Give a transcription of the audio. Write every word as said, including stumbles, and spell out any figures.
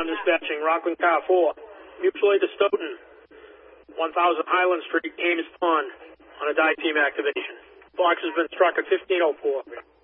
Ground dispatching, Rockland Car four, mutual aid to Stoughton, one thousand Highland Street, Ames Pond, on a dive team activation. Fox has been struck at fifteen oh four.